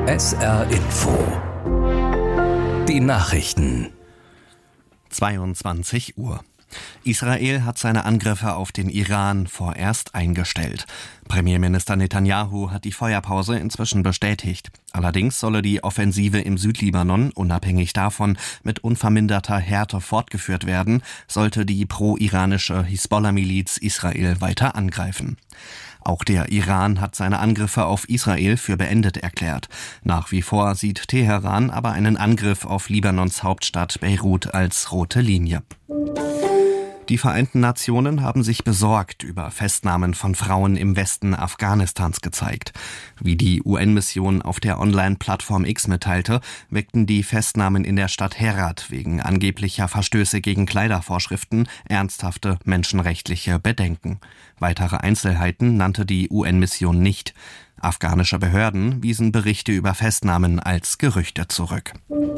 SR Info. Die Nachrichten. 22 Uhr. Israel hat seine Angriffe auf den Iran vorerst eingestellt. Premierminister Netanyahu hat die Feuerpause inzwischen bestätigt. Allerdings solle die Offensive im Südlibanon, unabhängig davon, mit unverminderter Härte fortgeführt werden, sollte die pro-iranische Hisbollah-Miliz Israel weiter angreifen. Auch der Iran hat seine Angriffe auf Israel für beendet erklärt. Nach wie vor sieht Teheran aber einen Angriff auf Libanons Hauptstadt Beirut als rote Linie. Die Vereinten Nationen haben sich besorgt über Festnahmen von Frauen im Westen Afghanistans gezeigt. Wie die UN-Mission auf der Online-Plattform X mitteilte, weckten die Festnahmen in der Stadt Herat wegen angeblicher Verstöße gegen Kleidervorschriften ernsthafte menschenrechtliche Bedenken. Weitere Einzelheiten nannte die UN-Mission nicht. Afghanische Behörden wiesen Berichte über Festnahmen als Gerüchte zurück.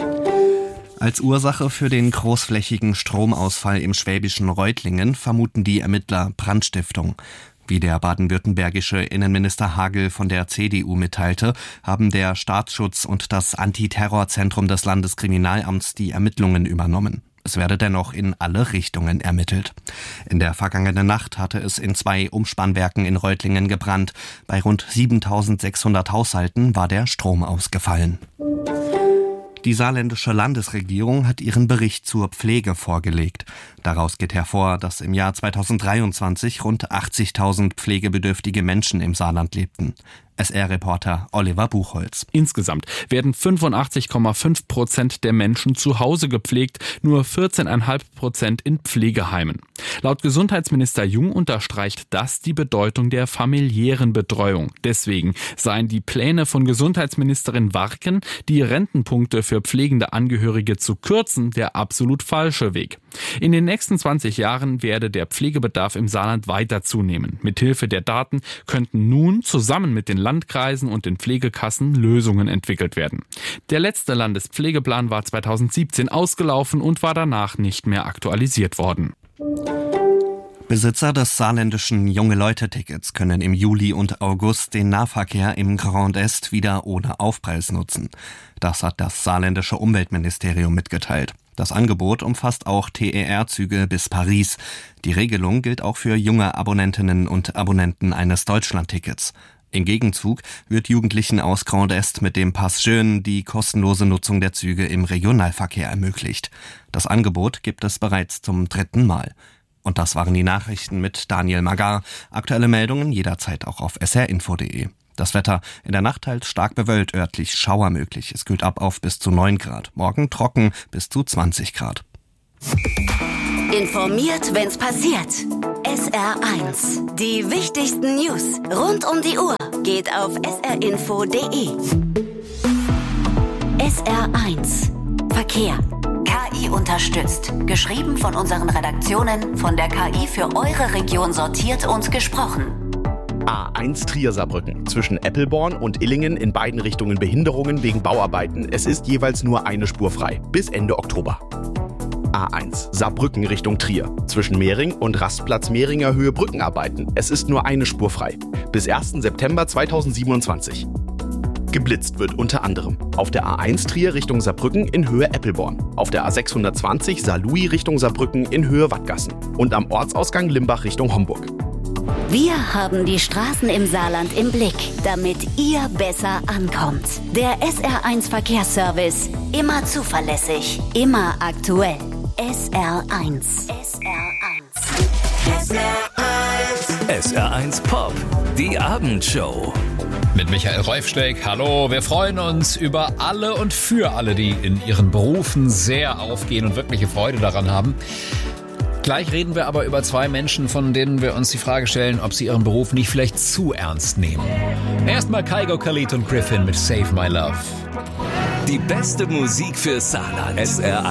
Als Ursache für den großflächigen Stromausfall im schwäbischen Reutlingen vermuten die Ermittler Brandstiftung. Wie der baden-württembergische Innenminister Hagel von der CDU mitteilte, haben der Staatsschutz und das Antiterrorzentrum des Landeskriminalamts die Ermittlungen übernommen. Es werde dennoch in alle Richtungen ermittelt. In der vergangenen Nacht hatte es in 2 Umspannwerken in Reutlingen gebrannt. Bei rund 7.600 Haushalten war der Strom ausgefallen. Die saarländische Landesregierung hat ihren Bericht zur Pflege vorgelegt. Daraus geht hervor, dass im Jahr 2023 rund 80.000 pflegebedürftige Menschen im Saarland lebten. SR-Reporter Oliver Buchholz. Insgesamt werden 85,5% der Menschen zu Hause gepflegt, nur 14,5% in Pflegeheimen. Laut Gesundheitsminister Jung unterstreicht das die Bedeutung der familiären Betreuung. Deswegen seien die Pläne von Gesundheitsministerin Warken, die Rentenpunkte für pflegende Angehörige zu kürzen, der absolut falsche Weg. In den nächsten 20 Jahren werde der Pflegebedarf im Saarland weiter zunehmen. Mithilfe der Daten könnten nun zusammen mit den Landkreisen und den Pflegekassen Lösungen entwickelt werden. Der letzte Landespflegeplan war 2017 ausgelaufen und war danach nicht mehr aktualisiert worden. Besitzer des saarländischen Junge-Leute-Tickets können im Juli und August den Nahverkehr im Grand Est wieder ohne Aufpreis nutzen. Das hat das saarländische Umweltministerium mitgeteilt. Das Angebot umfasst auch TER-Züge bis Paris. Die Regelung gilt auch für junge Abonnentinnen und Abonnenten eines Deutschland-Tickets. Im Gegenzug wird Jugendlichen aus Grand Est mit dem Pass Jeune die kostenlose Nutzung der Züge im Regionalverkehr ermöglicht. Das Angebot gibt es bereits zum 3. Mal. Und das waren die Nachrichten mit Daniel Magar. Aktuelle Meldungen jederzeit auch auf srinfo.de. Das Wetter in der Nacht teils stark bewölkt, örtlich Schauer möglich. Es kühlt ab auf bis zu 9 Grad. Morgen trocken bis zu 20 Grad. Informiert, wenn's passiert. SR1. Die wichtigsten News rund um die Uhr geht auf srinfo.de. SR1. Verkehr. KI unterstützt. Geschrieben von unseren Redaktionen, von der KI für eure Region sortiert und gesprochen. A1 Trier-Saarbrücken. Zwischen Eppelborn und Illingen in beiden Richtungen Behinderungen wegen Bauarbeiten. Es ist jeweils nur eine Spur frei. Bis Ende Oktober. A1 Saarbrücken Richtung Trier. Zwischen Mehring und Rastplatz Mehringer Höhe Brückenarbeiten. Es ist nur eine Spur frei. Bis 1. September 2027. Geblitzt wird unter anderem auf der A1 Trier Richtung Saarbrücken in Höhe Eppelborn, auf der A620 Saarlouis Richtung Saarbrücken in Höhe Wattgassen und am Ortsausgang Limbach Richtung Homburg. Wir haben die Straßen im Saarland im Blick, damit ihr besser ankommt. Der SR1 Verkehrsservice. Immer zuverlässig, immer aktuell. SR1. SR1. SR1. SR1 Pop. Die Abendshow. Mit Michael Reufsteck. Hallo, wir freuen uns über alle und für alle, die in ihren Berufen sehr aufgehen und wirkliche Freude daran haben. Gleich reden wir aber über 2 Menschen, von denen wir uns die Frage stellen, ob sie ihren Beruf nicht vielleicht zu ernst nehmen. Erstmal Kygo, Khalid und Griffin mit Save My Love. Die beste Musik für Saarland. SR1.